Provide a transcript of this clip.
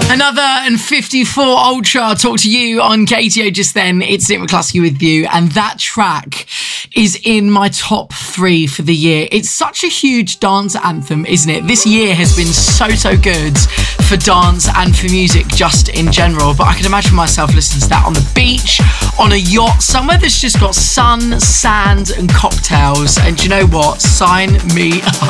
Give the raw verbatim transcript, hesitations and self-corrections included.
Another and fifty-four Ultra talk to you on K T O just then. It's Nick McCluskey with you, and that track is in my top three for the year. It's such a huge dance anthem, isn't it? This year has been so, so good for dance and for music just in general, but I can imagine myself listening to that on the beach, on a yacht, somewhere that's just got sun, sand and cocktails, and do you know what? Sign me up.